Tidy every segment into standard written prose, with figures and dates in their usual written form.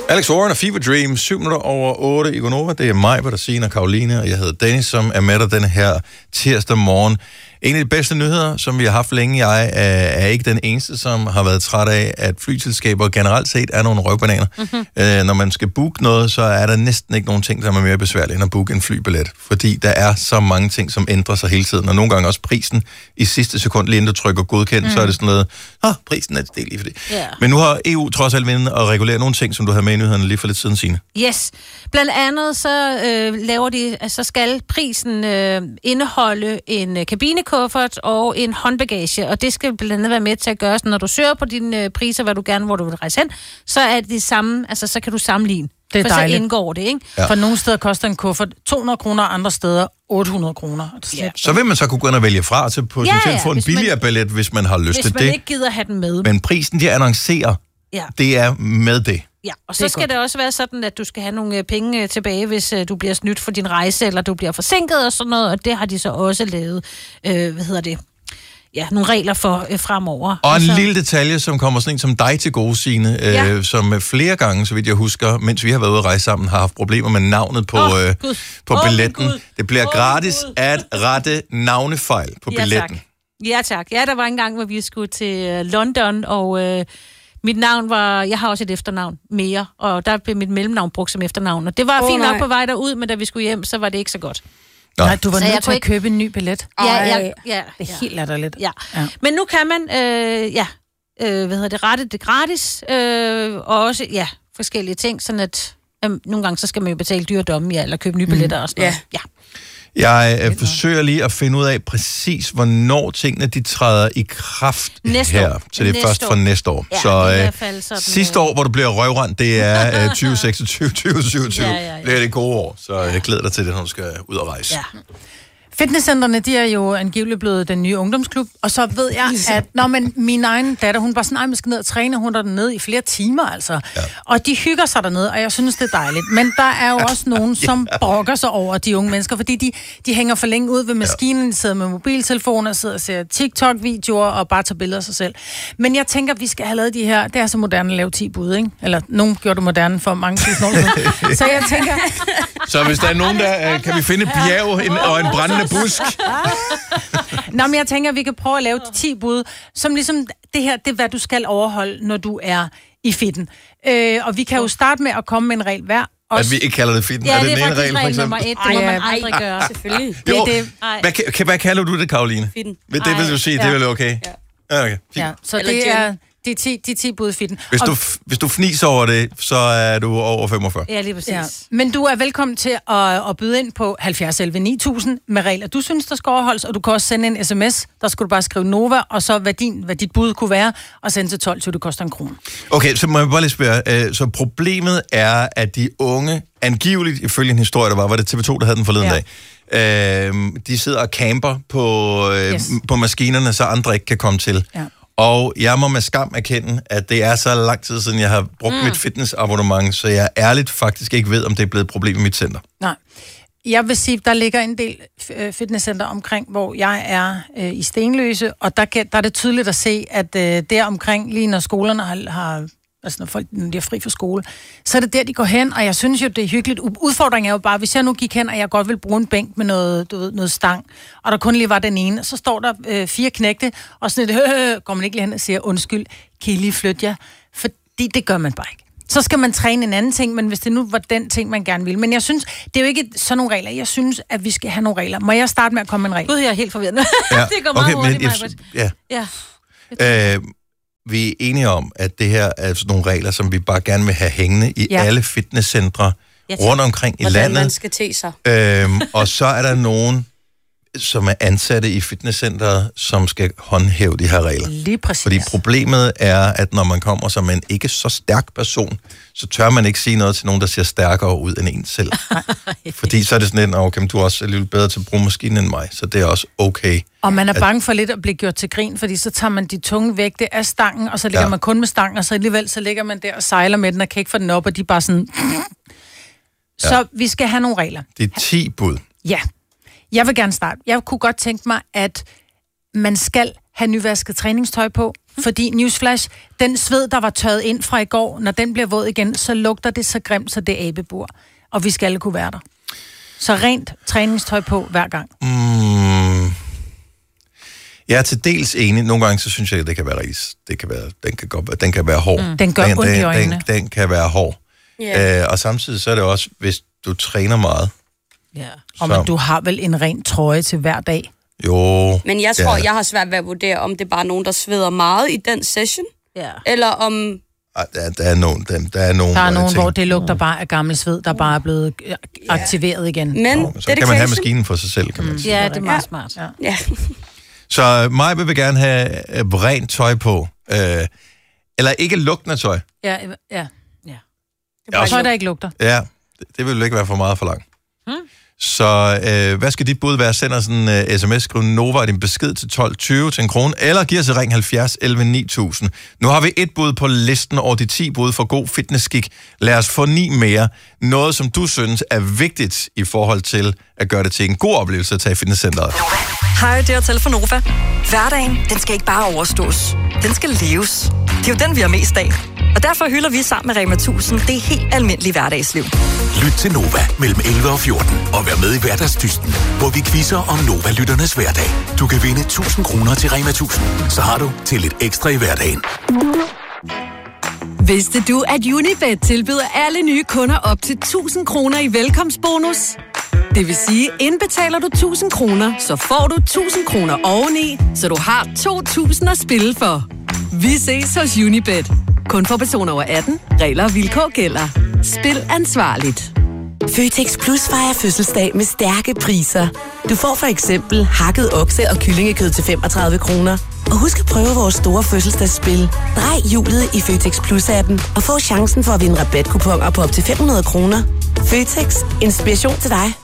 Alex Warren og Fever Dream, 7:07 i Gonova. Det er mig, hvor der siger Karoline, og jeg hedder Dennis, som er med dig den her tirsdag morgen. En af de bedste nyheder, som vi har haft længe, jeg er ikke den eneste, som har været træt af, at flyselskaber generelt set er nogle røvbananer. Mm-hmm. Når man skal booke noget, så er der næsten ikke nogen ting, der er mere besværlige end at booke en flybillet. Fordi der er så mange ting, som ændrer sig hele tiden. Og nogle gange også prisen i sidste sekund, lige inden du trykker godkendt, så er det sådan noget, prisen er det lige for det. Yeah. Men nu har EU trods alt vendt at regulere nogle ting, som du havde med i nyhederne lige for lidt siden, Signe. Yes. Blandt andet så laver de, så skal prisen indeholde en kabinekuffert og en håndbagage, og det skal blandt andet være med til at gøre, så når du søger på dine priser, hvor du vil rejse hen, så er det samme, altså så kan du sammenligne. Det er dejligt. Så indgår det, ikke? Ja. For nogle steder koster en kuffert 200 kroner, andre steder 800 kroner. Ja. Så vil man så kunne gå ind og vælge fra til potentielt få en billigere billet, hvis man har lyst til det. Hvis man ikke gider have den med. Men prisen, de annoncerer, det er med det. Ja, og så skal det også være sådan, at du skal have nogle penge tilbage, hvis du bliver snydt for din rejse, eller du bliver forsinket og sådan noget, og det har de så også lavet, nogle regler for fremover. Og en lille detalje, som kommer sådan en som dig til gode, Signe, som flere gange, så vidt jeg husker, mens vi har været ude at rejse sammen, har haft problemer med navnet på billetten. Det bliver gratis at rette navnefejl på billetten. Ja, tak. Ja, der var en gang, hvor vi skulle til London, og mit navn var, jeg har også et efternavn mere, og der blev mit mellemnavn brugt som efternavn, og det var fint nok på vej derud, men da vi skulle hjem, så var det ikke så godt. Nej, du var nødt til at købe en ny billet. Ja. Det er helt latterligt. Ja. Men nu kan man, rette det gratis, og også, forskellige ting, sådan at nogle gange, så skal man jo betale dyre domme, eller købe nye billetter og sådan noget. Ja. Jeg forsøger lige at finde ud af præcis, hvornår tingene de træder i kraft her. Så det er først fra næste år. Ja, så sidste år, hvor du bliver røvrendt, det er 2026, 2027. Det er det gode år, så jeg glæder dig til det, når du skal ud og rejse. Ja. Fitnesscentrene, de er jo angiveligt blevet den nye ungdomsklub, og så ved jeg, at min egen datter, hun var sådan, man skal ned og træne, hun er dernede i flere timer, altså. Ja. Og de hygger sig dernede, og jeg synes, det er dejligt. Men der er jo også nogen, som brokker sig over de unge mennesker, fordi de hænger for længe ud ved maskinen, de sidder med mobiltelefoner, sidder og ser TikTok-videoer og bare tager billeder af sig selv. Men jeg tænker, vi skal have lavet de her, det er så moderne at lave 10 bud, ikke? Eller nogen gjorde det moderne for mange tusind år siden. Så jeg tænker... Så hvis der er nogen, der kan vi finde et bjerg og en brændende busk. Nå, men jeg tænker, at vi kan prøve at lave 10 bud, som ligesom, det her, det er, hvad du skal overholde, når du er i fitten. Og vi kan jo starte med at komme med en regel hver. At vi ikke kalder det fitten. Ja, er det den ene regel, for eksempel? Nummer 1, det må man aldrig gøre. Selvfølgelig. Hvad kalder du det, Karoline? Fitten. Det vil du sige, det er vel okay? Ja. Okay, fint. Ja, så det er... De 10 bud i fitten. Hvis du fniser over det, så er du over 45. Ja, lige præcis. Ja. Men du er velkommen til at byde ind på 70 11 9000 med regler, du synes, der skal overholdes, og du kan også sende en sms. Der skal du bare skrive Nova, og så hvad dit bud kunne være, og sende til 12, så det koster 1 krone. Okay, så må jeg bare lige spørge. Så problemet er, at de unge, angiveligt ifølge en historie, der var det TV2, der havde den forleden dag, de sidder og camper på maskinerne, så andre ikke kan komme til. Ja. Og jeg må med skam erkende, at det er så lang tid siden, jeg har brugt mit fitnessabonnement, så jeg ærligt faktisk ikke ved, om det er blevet et problem i mit center. Nej. Jeg vil sige, der ligger en del fitnesscenter omkring, hvor jeg er i Stenløse, og der er det tydeligt at se, at der omkring, lige når skolerne har altså når folk de er fri fra skole, så er det der, de går hen, og jeg synes jo, det er hyggeligt. Udfordringen er jo bare, hvis jeg nu gik hen, og jeg godt vil bruge en bænk med noget stang, og der kun lige var den ene, så står der 4 knægte, og sådan et, går man ikke lige hen og siger, undskyld, kan I lige flytte jer? Fordi det gør man bare ikke. Så skal man træne en anden ting, men hvis det nu var den ting, man gerne vil. Men jeg synes, det er jo ikke sådan nogle regler. Jeg synes, at vi skal have nogle regler. Må jeg starte med at komme med en regel? Gud, jeg er helt forvirret. Ja. Det går meget hurtigt, Ja. Vi er enige om, at det her er sådan nogle regler, som vi bare gerne vil have hængende i alle fitnesscentre rundt omkring i landet. Hvordan man skal te sig. Og så er der nogen, som er ansatte i fitnesscenteret, som skal håndhæve de her regler. Lige præcis. Fordi problemet er, at når man kommer som en ikke så stærk person, så tør man ikke sige noget til nogen, der ser stærkere ud end en selv. Fordi så er det sådan en, okay, du er også lidt bedre til at bruge maskinen end mig, så det er også okay. Og man er bange for lidt at blive gjort til grin, fordi så tager man de tunge vægte af stangen, og så ligger man kun med stangen, og så alligevel så ligger man der og sejler med den, og kan ikke få den op, og de er bare sådan... Så vi skal have nogle regler. Det er 10 bud. Ja. Jeg vil gerne starte. Jeg kunne godt tænke mig, at man skal have nyvasket træningstøj på. Fordi newsflash, den sved, der var tørret ind fra i går, når den bliver våd igen, så lugter det så grimt, så det er abebur. Og vi skal alle kunne være der. Så rent træningstøj på hver gang. Jeg er til dels enig. Nogle gange, så synes jeg, at det kan være rigtigt. Den kan være hård. Den gør ondt i øjnene. Den kan være hård. Yeah. Og samtidig så er det også, hvis du træner meget. Ja. Og men du har vel en ren trøje til hver dag? Jo. Men jeg tror, jeg har svært ved at vurdere, om det er bare nogen, der sveder meget i den session. Ja. Eller om... Der er nogen, hvor det lugter bare af gammel sved, der bare er blevet aktiveret igen. Men så kan man have maskinen for sig selv, kan man sige. Ja, det er meget smart. Ja. Så mig vil gerne have rent tøj på. Eller ikke lugtende tøj. Ja. Tøj, der ikke lugter. Ja, det vil ikke være for meget for langt. Så hvad skal dit bud være? Send os en sms, skriv Nova i din besked til 12.20 til en krone, eller giv os et ring 70 11 9000. Nu har vi et bud på listen over de 10 bud for god fitnessskik. Lad os få 9 mere. Noget, som du synes er vigtigt i forhold til at gøre det til en god oplevelse at tage i fitnesscenteret. Hej, det er Tele for Nova. Hverdagen, den skal ikke bare overstås. Den skal leves. Det er jo den, vi har mest af. Og derfor hylder vi sammen med Rema 1000 det helt almindelige hverdagsliv. Lyt til Nova mellem 11 og 14 og vær med i hverdagsdysten, hvor vi quizzer om Nova-lytternes hverdag. Du kan vinde 1000 kroner til Rema 1000. Så har du til lidt ekstra i hverdagen. Vidste du, at Unibet tilbyder alle nye kunder op til 1000 kroner i velkomstbonus? Det vil sige, indbetaler du 1000 kroner, så får du 1000 kroner oveni, så du har 2000 at spille for. Vi ses hos Unibet. Kun for personer over 18. Regler og vilkår gælder. Spil ansvarligt. Føtex Plus fejrer fødselsdag med stærke priser. Du får for eksempel hakket okse- og kyllingekød til 35 kroner. Og husk at prøve vores store fødselsdagsspil. Drej hjulet i Føtex Plus-appen og få chancen for at vinde rabatkuponer på op til 500 kroner. Føtex. Inspiration til dig.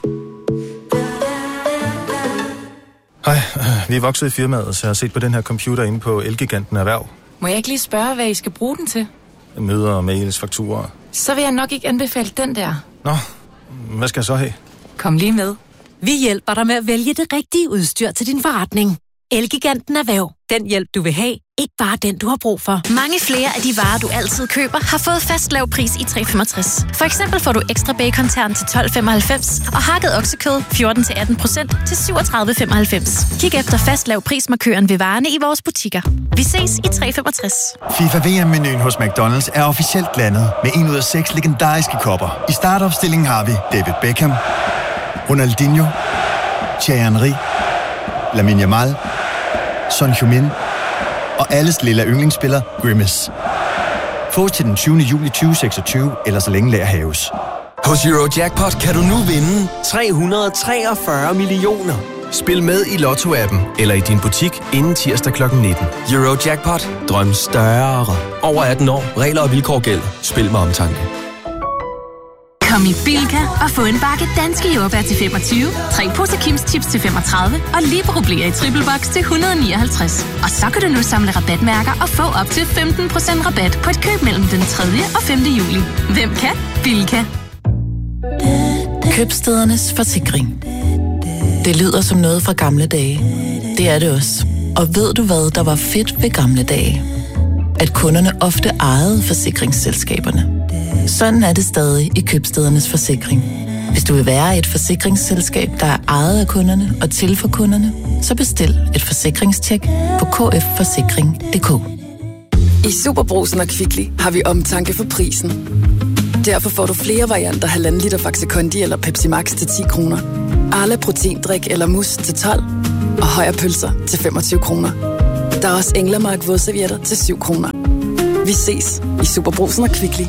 Hej, vi er vokset i firmaet, så jeg har set på den her computer inde på Elgiganten Erhverv. Må jeg ikke lige spørge, hvad I skal bruge den til? Møder, mails, fakturer. Så vil jeg nok ikke anbefale den der. Nå, hvad skal jeg så have? Kom lige med. Vi hjælper dig med at vælge det rigtige udstyr til din forretning. Elgiganten Erhverv. Den hjælp, du vil have. Ikke bare den, du har brug for. Mange flere af de varer, du altid køber, har fået fast lav pris i 365. For eksempel får du ekstra bacon-tern til 12,95 og hakket oksekød 14-18% til 37,95. Kig efter fast lav prismarkøren ved varerne i vores butikker. Vi ses i 365. FIFA VM-menuen hos McDonald's er officielt landet med 1 ud af 6 legendariske kopper. I startopstillingen har vi David Beckham, Ronaldinho, Thierry Henry, Lamine Yamal, Son Heung-min og alles lille yndlingsspiller Grimace. Fås til den 20. juli 2026, eller så længe lager haves. Hos Eurojackpot kan du nu vinde 343 millioner. Spil med i Lotto-appen eller i din butik inden tirsdag kl. 19. Eurojackpot. Drøm større. Over 18 år. Regler og vilkår gælder. Spil med omtanke. Kom i Bilka og få en bakke danske jordbær til 25, 3 poser Kims Chips til 35 og Libero i triple box til 159. Og så kan du nu samle rabatmærker og få op til 15% rabat på et køb mellem den 3. og 5. juli. Hvem kan? Bilka. Købstædernes forsikring. Det lyder som noget fra gamle dage. Det er det også. Og ved du hvad, der var fedt ved gamle dage? At kunderne ofte ejede forsikringsselskaberne. Sådan er det stadig i Købstædernes forsikring. Hvis du vil være et forsikringsselskab, der er ejet af kunderne og til for kunderne, så bestil et forsikringstjek på kfforsikring.dk. I Superbrugsen og Kvickly har vi omtanke for prisen. Derfor får du flere varianter 1,5 liter Faxe Kondi eller Pepsi Max til 10 kroner. Arla Proteindrik eller mus til 12. Og Højer Pølser til 25 kroner. Der er også Englemark vådservietter til 7 kroner. Vi ses i Superbrugsen og Kvickly.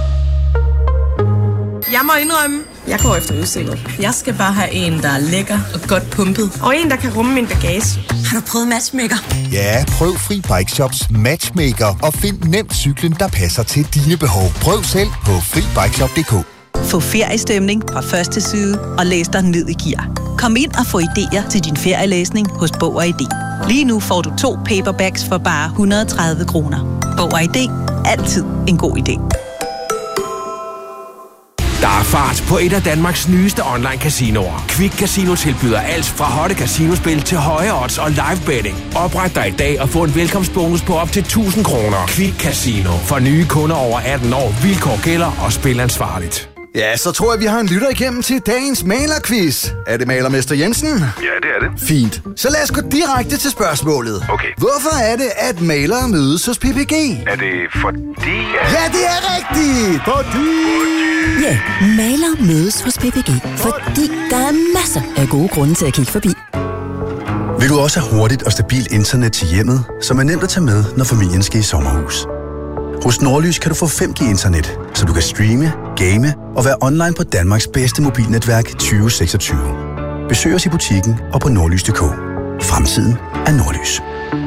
Jeg må indrømme, jeg går efter udseende. Jeg skal bare have en, der er lækker og godt pumpet. Og en, der kan rumme min bagage. Har du prøvet Matchmaker? Ja, prøv Fri Bike Shops Matchmaker og find nemt cyklen, der passer til dine behov. Prøv selv på FriBikeShop.dk. Få feriestemning fra første side og læs dig ned i gear. Kom ind og få idéer til din ferielæsning hos Bog og ID. Lige nu får du 2 paperbacks for bare 130 kroner. Bog og ID. Altid en god idé. Der er fart på et af Danmarks nyeste online casinoer. Quick Casino tilbyder alt fra hotte casinospil til høje odds og live betting. Opret dig i dag og få en velkomstbonus på op til 1.000 kroner. Quick Casino. For nye kunder over 18 år. Vilkår gælder og spil ansvarligt. Ja, så tror jeg, vi har en lytter igennem til dagens malerquiz. Er det malermester Jensen? Ja, det er det. Fint. Så lad os gå direkte til spørgsmålet. Okay. Hvorfor er det, at malere mødes hos PPG? Er det fordi... Ja, det er rigtigt! Fordi... Ja, malere mødes hos PPG. Fordi der er masser af gode grunde til at kigge forbi. Vil du også have hurtigt og stabilt internet til hjemmet, som er nemt at tage med, når familien skal i sommerhus? Hos Nordlys kan du få 5G-internet, så du kan streame, game og være online på Danmarks bedste mobilnetværk 2026. Besøg os i butikken og på nordlys.dk. Fremtiden er Nordlys.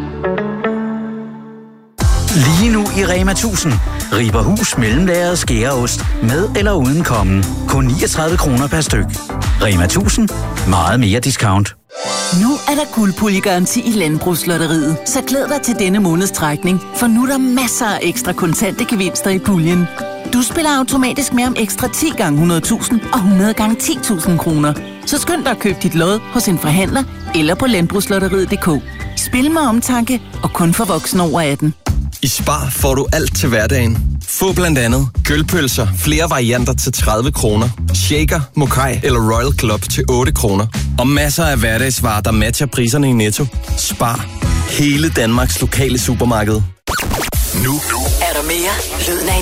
Lige nu i Rema 1000. Riber hus, mellemlagret skæreost med eller uden kommen. Kun 39 kroner per styk. Rema 1000. Meget mere discount. Nu er der guldpuljegaranti i Landbrugslotteriet, så glæd dig til denne måneds trækning, for nu er der masser af ekstra kontante gevinster i puljen. Du spiller automatisk med om ekstra 10 gange 100.000 og 100 gange 10.000 kroner. Så skynd dig at købe dit lod hos en forhandler eller på landbrugslotteriet.dk. Spil med omtanke og kun for voksne over 18. I Spar får du alt til hverdagen. Få blandt andet grillpølser, flere varianter til 30 kroner, shaker, mokai eller Royal Club til 8 kroner. Og masser af hverdagsvarer, der matcher priserne i Netto. Spar. Hele Danmarks lokale supermarked. Nu er der mere lyden af